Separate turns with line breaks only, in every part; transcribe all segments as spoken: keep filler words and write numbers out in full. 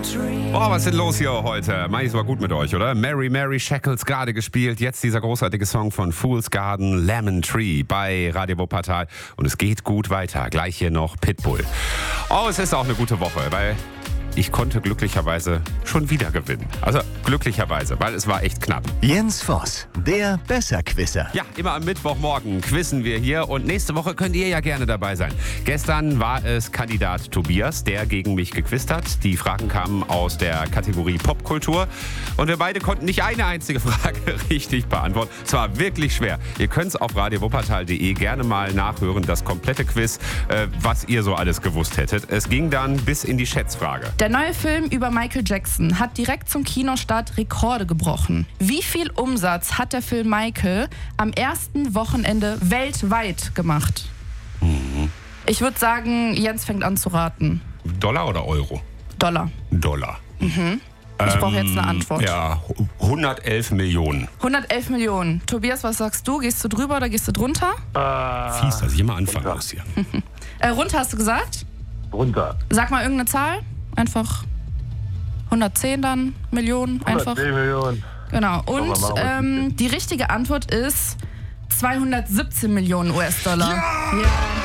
Oh, was ist denn los hier heute? Meist war gut mit euch, oder? Mary Mary Shackles gerade gespielt. Jetzt dieser großartige Song von Fool's Garden, Lemon Tree bei Radio Wuppertal. Und es geht gut weiter. Gleich hier noch Pitbull. Oh, es ist auch eine gute Woche, weil ich konnte glücklicherweise schon wieder gewinnen. Also glücklicherweise, weil es war echt knapp.
Jens Voss, der Besserquisser.
Ja, immer am Mittwochmorgen quizzen wir hier und nächste Woche könnt ihr ja gerne dabei sein. Gestern war es Kandidat Tobias, der gegen mich gequizt hat. Die Fragen kamen aus der Kategorie Popkultur und wir beide konnten nicht eine einzige Frage richtig beantworten. Es war wirklich schwer. Ihr könnt es auf radio wuppertal punkt de gerne mal nachhören, das komplette Quiz, äh, was ihr so alles gewusst hättet. Es ging dann bis in die Schätzfrage.
Der neue Film über Michael Jackson hat direkt zum Kinostart Rekorde gebrochen. Wie viel Umsatz hat der Film Michael am ersten Wochenende weltweit gemacht?
Mhm.
Ich würde sagen, Jens fängt an zu raten.
Dollar oder Euro?
Dollar.
Dollar.
Mhm. Ich
Ähm,
brauche jetzt eine Antwort.
Ja, hundertelf Millionen.
hundertelf Millionen. Tobias, was sagst du? Gehst du drüber oder gehst du drunter?
Äh,
Fies, dass ich immer anfangen
runter.
muss hier.
Äh, runter hast du gesagt?
runter.
Sag mal irgendeine Zahl. Einfach hundertzehn dann, Millionen, einfach.
hundertzehn Millionen.
Genau. Und
Schauen wir mal, was
ähm, die richtige Antwort ist zweihundertsiebzehn Millionen U S-Dollar. Ja!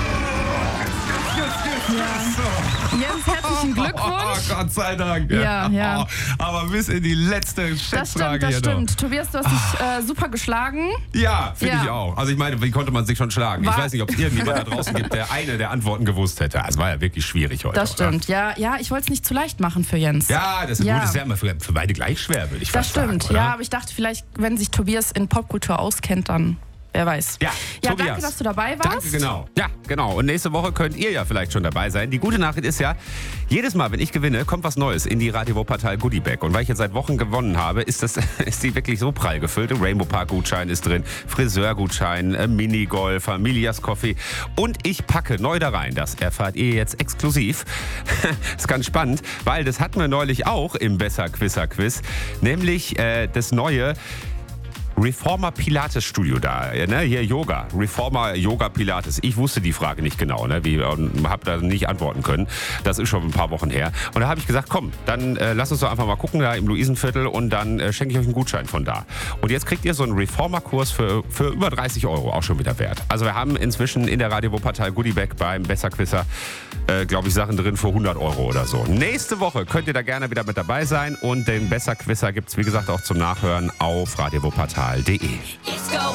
Ja. Jens, herzlichen
Oh,
Glückwunsch.
Gott sei Dank.
Ja, ja.
Aber bis in die letzte
Das
Schätzfrage
stimmt, das
hier
stimmt.
noch.
Tobias, du hast dich äh, super geschlagen.
Ja, finde
Ja.
ich auch. Also ich meine, wie konnte man sich schon schlagen?
War-
Ich weiß nicht, ob es irgendjemand da draußen gibt, der eine der Antworten gewusst hätte. Es war ja wirklich schwierig heute.
Das stimmt, ja. Ja, ich wollte es nicht zu leicht machen für Jens.
Ja, das ist
Ja.
gut. Das ist ja immer für, für beide gleich schwer, würde ich
Das
fast sagen.
stimmt,
oder?
ja. Aber ich dachte vielleicht, wenn sich Tobias in Popkultur auskennt, dann wer weiß.
Ja,
ja
Tobias.
danke, dass du dabei warst.
Danke, genau. Ja, genau. Und nächste Woche könnt ihr ja vielleicht schon dabei sein. Die gute Nachricht ist ja, jedes Mal, wenn ich gewinne, kommt was Neues in die Radio Wuppertal Goodie Bag. Und weil ich jetzt seit Wochen gewonnen habe, ist, das, ist die wirklich so prall gefüllt. Rainbow Park Gutschein ist drin, Friseurgutschein, äh, Minigolf, Familias Coffee. Und ich packe neu da rein. Das erfahrt ihr jetzt exklusiv. Ist ganz spannend, weil das hatten wir neulich auch im Besser-Quizzer-Quiz. Nämlich äh, das neue Reformer Pilates Studio da, ne? Hier Yoga, Reformer Yoga Pilates. Ich wusste die Frage nicht genau, ne? Wie, und habe da nicht antworten können. Das ist schon ein paar Wochen her. Und da habe ich gesagt, komm, dann äh, lass uns doch einfach mal gucken da im Luisenviertel und dann äh, schenke ich euch einen Gutschein von da. Und jetzt kriegt ihr so einen Reformer-Kurs für, für über dreißig Euro, auch schon wieder wert. Also wir haben inzwischen in der Radio Wuppertal Goodie Bag beim Besserquisser, äh, glaube ich, Sachen drin für hundert Euro oder so. Nächste Woche könnt ihr da gerne wieder mit dabei sein und den Besserquisser gibt es, wie gesagt, auch zum Nachhören auf radio wuppertal punkt de.